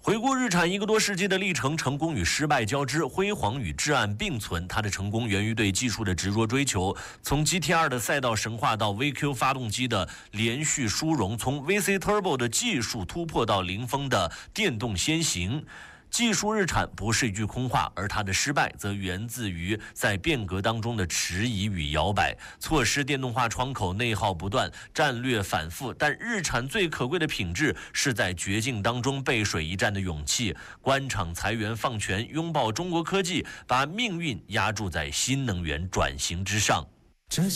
回顾日产1个多世纪的历程，成功与失败交织，辉煌与至暗并存。它的成功源于对技术的执着追求，从 GT2 的赛道神话到 VQ 发动机的连续殊荣，从 VC Turbo 的技术突破到凌风的电动先行。技术日产不是一句空话，而它的失败则源自于在变革当中的迟疑与摇摆，错失电动化窗口，内耗不断，战略反复。但日产最可贵的品质是在绝境当中背水一战的勇气，官场裁员放权，拥抱中国科技，把命运压注在新能源转型之上。